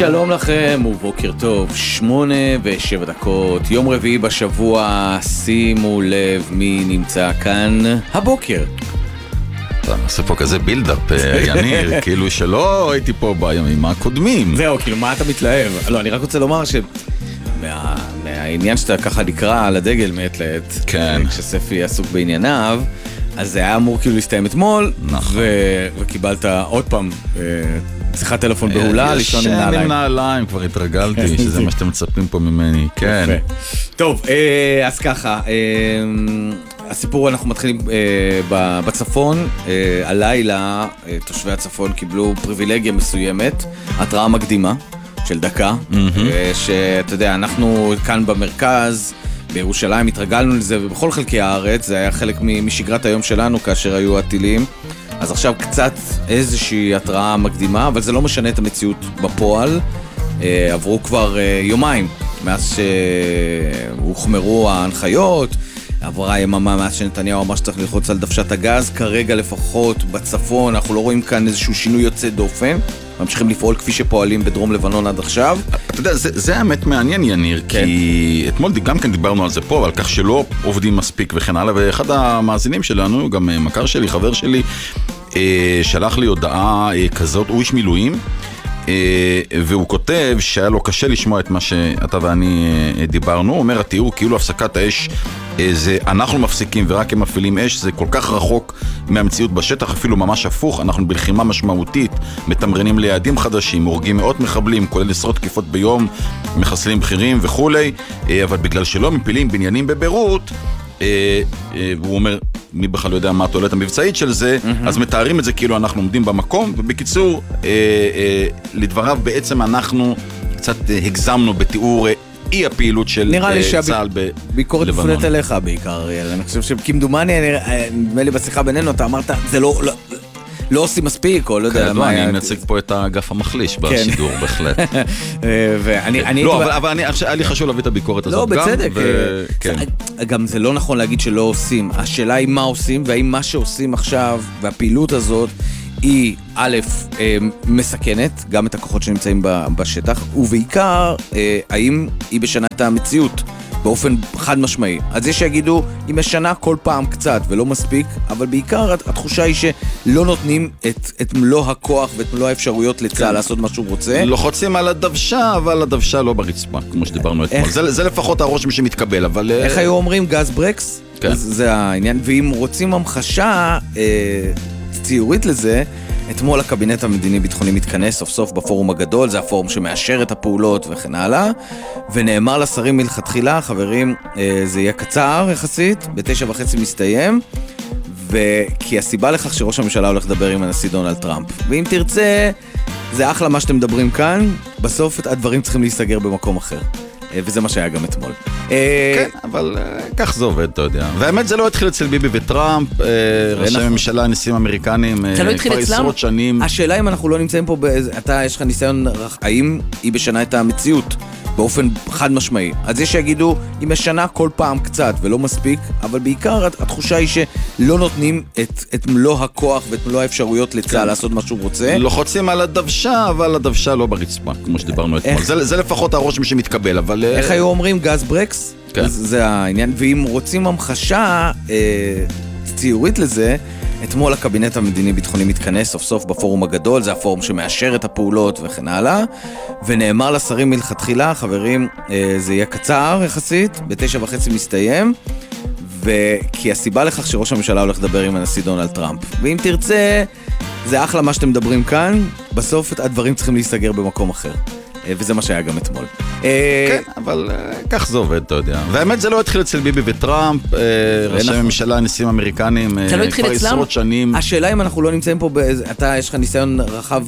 שלום לכם ובוקר טוב, 8:07, יום רביעי בשבוע, שימו לב מי נמצא כאן הבוקר. אתה עושה פה כזה בילדאפ, יניר, כאילו שלא הייתי פה בימים הקודמים. זהו, כאילו מה אתה מתלהב? לא, אני רק רוצה לומר מהעניין שאתה ככה נקרא על הדגל מעת לעת, כן. כשספי עסוק בענייניו, אז זה היה אמור כאילו להסתיים אתמול, וקיבלת עוד פעם שיחת טלפון בהולה, לישון עם נעליים. עם נעליים, כבר התרגלתי, שזה מה שאתם מצפים פה ממני, כן. טוב, אז ככה, הסיפור אנחנו מתחילים בצפון. הלילה תושבי הצפון קיבלו פריבילגיה מסוימת, התראה מקדימה של דקה, שאתה יודע, אנחנו כאן במרכז, בירושלים התרגלנו לזה, ובכל חלקי הארץ, זה היה חלק משגרת היום שלנו כאשר היו הטילים. אז עכשיו קצת איזושהי התראה מקדימה, אבל זה לא משנה את המציאות בפועל. עברו כבר יומיים מאז שהוחמרו ההנחיות, עברה יממה מאז שנתניהו אמר שצריך ללחוץ על דוושת הגז. כרגע לפחות בצפון אנחנו לא רואים כאן איזשהו שינוי יוצא דופן, ממשיכים לפעול כפי שפועלים בדרום לבנון עד עכשיו. אתה יודע, זה האמת מעניין, יניר, כן. כי אתמול גם כן דיברנו על זה פה, על כך שלא עובדים מספיק וכן הלאה, ואחד המאזינים שלנו, גם מכר שלי, חבר שלי, שלח לי הודעה כזאת, הוא איש מילואים, והוא כותב שהיה לו קשה לשמוע את מה שאתה ואני דיברנו. הוא אומר, התיאור כאילו הפסקת האש זה אנחנו מפסיקים ורק הם מפעילים אש, זה כל כך רחוק מהמציאות בשטח, אפילו ממש הפוך. אנחנו בלחימה משמעותית, מתמרנים ליעדים חדשים, הורגים מאות מחבלים, כולל עשרות תקיפות ביום, מחסלים בכירים וכולי, אבל בגלל שלא מפילים בניינים בביירות, הוא אומר, מי בכלל לא יודע מה התועלת המבצעית של זה, אז מתארים את זה כאילו אנחנו עומדים במקום, ובקיצור, לדבריו בעצם אנחנו קצת הגזמנו בתיאור אי הפעילות של צה"ל בלבנון. ביקורת מופנית אליך בעיקר, אריאל. אני חושב שכמדומני, נדמה לי בשיחה בינינו, אתה אמרת, זה לא עושים מספיק, או לא יודע מה היה. אני מציג פה את האגף המחליש בשידור, בהחלט. לא, אבל היה לי חשוב להביא את הביקורת הזאת גם. לא, בצדק. גם זה לא נכון להגיד שלא עושים. השאלה היא מה עושים, והאם מה שעושים עכשיו, והפעילות הזאת, היא א', מסכנת גם את הכוחות שנמצאים בשטח, ובעיקר, האם היא משנה את המציאות באופן חד משמעי. אז יש שיגידו, היא משנה כל פעם קצת ולא מספיק, אבל בעיקר התחושה היא שלא נותנים את מלוא הכוח ואת מלוא האפשרויות לצה"ל לעשות מה שהוא רוצה. לוחצים על הדוושה, אבל הדוושה לא ברצפה, כמו שדיברנו אתמול. זה לפחות הרושם שמתקבל, אבל... איך היו אומרים? גז ברקס? זה העניין. ואם רוצים המחשה ציורית לזה, אתמול הקבינט המדיני-ביטחוני מתכנס סוף סוף בפורום הגדול, זה הפורום שמאשר את הפעולות וכן הלאה, ונאמר לשרים מלכתחילה, חברים, זה יהיה קצר יחסית, ב9:30 מסתיים, כי הסיבה לכך שראש הממשלה הולך לדבר עם הנשיא דונלד טראמפ. ואם תרצה, זה אחלה מה שאתם מדברים כאן, בסוף הדברים צריכים להיסגר במקום אחר. וזה מה שהיה גם אתמול. כן, אבל כך זה עובד, אתה יודע. והאמת זה לא התחיל אצל ביבי וטראמפ, ראשי הממשלה, נשיאים אמריקנים, כבר עשרות שנים. השאלה אם אנחנו לא נמצאים פה, אתה יש לך ניסיון, האם היא משנה את המציאות באופן חד משמעי. אז יש שיגידו, היא משנה כל פעם קצת ולא מספיק, אבל בעיקר התחושה היא שלא נותנים את מלוא הכוח ואת מלוא האפשרויות לצה"ל לעשות מה שהוא רוצה. לוחצים על הדוושה, אבל הדוושה לא ברצפה, כמו שדיברנו אתמול. זה לפחות הרושם שמתקבל, אבל... איך היו אומרים? גז ברקס? זה העניין. ואם רוצים המחשה ציורית לזה, אתמול הקבינט המדיני-ביטחוני מתכנס סוף סוף בפורום הגדול, זה הפורום שמאשר את הפעולות וכן הלאה, ונאמר לשרים מלכתחילה, חברים, זה יהיה קצר יחסית, ב9:30 מסתיים, כי הסיבה לכך שראש הממשלה הולך לדבר עם הנשיא דונלד טראמפ. ואם תרצה, זה אחלה מה שאתם מדברים כאן, בסוף הדברים צריכים להיסגר במקום אחר. וזה מה שהיה גם אתמול. כן, אבל כך זה עובד, אתה יודע. והאמת זה לא התחיל אצל ביבי וטראמפ, ראשי הממשלה, נשיאים אמריקנים, כבר עשרות שנים. השאלה אם אנחנו לא נמצאים פה, אתה יש לך ניסיון רחב